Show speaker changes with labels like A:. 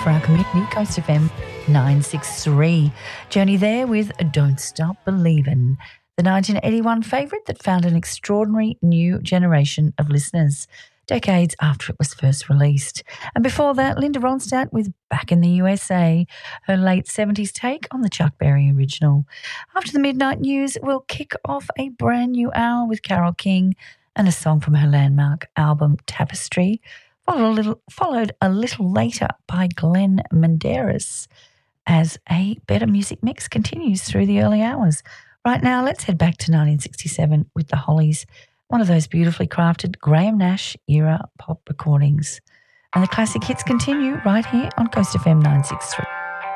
A: for our community, Coast FM 963. Journey there with Don't Stop Believin', the 1981 favourite that found an extraordinary new generation of listeners decades after it was first released. And before that, Linda Ronstadt with Back in the USA, her late 70s take on the Chuck Berry original. After the midnight news, we'll kick off a brand new hour with Carole King and a song from her landmark album Tapestry, followed a little later by Glenn Menderes as a better music mix continues through the early hours. Right now, let's head back to 1967 with the Hollies, one of those beautifully crafted Graham Nash era pop recordings. And the classic hits continue right here on Coast FM 963.